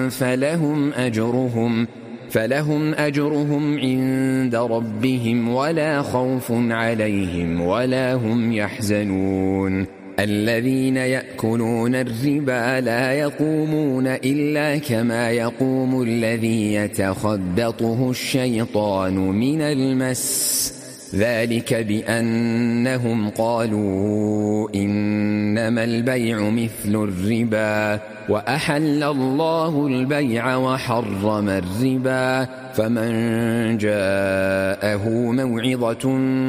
فلهم أجرهم عند ربهم ولا خوف عليهم ولا هم يحزنون. الذين يأكلون الربا لا يقومون إلا كما يقوم الذي يتخبطه الشيطان من المس، ذلك بأنهم قالوا إنما البيع مثل الربا وأحل الله البيع وحرم الربا. فمن جاءه موعظة